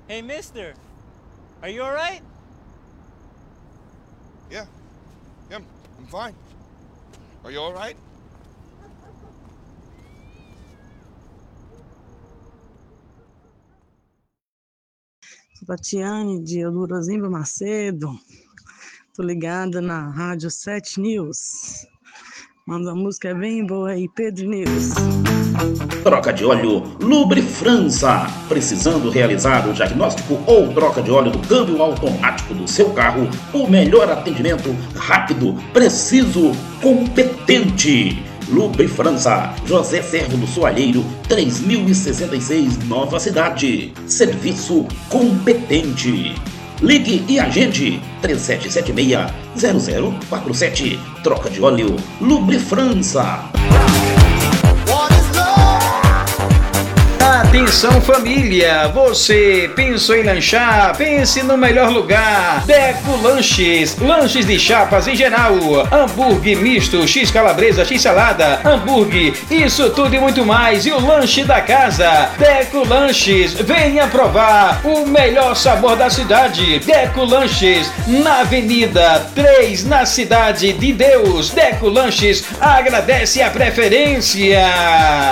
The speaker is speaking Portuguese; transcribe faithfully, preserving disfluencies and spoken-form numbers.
Hey, mister, are you alright? Yeah, yeah, I'm fine. Are you alright? Tatiane de Eudorozinho Macedo, tô ligada na Rádio sete News. Manda a música bem boa aí, Pedro News. Troca de óleo Lubrifrança. Precisando realizar o diagnóstico ou troca de óleo do câmbio automático do seu carro? O melhor atendimento, rápido, preciso, competente. Lubrifrança, José Servo do Soalheiro, três mil e sessenta e seis, Nova Cidade. Serviço competente. Ligue e agende três sete sete seis, zero zero quatro sete. Troca de óleo Lubrifrança. Atenção família, você pensou em lanchar? Pense no melhor lugar. Deco Lanches, lanches de chapas em geral, hambúrguer misto, x calabresa, x salada, hambúrguer, isso tudo e muito mais. E o lanche da casa, Deco Lanches, venha provar o melhor sabor da cidade. Deco Lanches, na Avenida três, na Cidade de Deus. Deco Lanches agradece a preferência.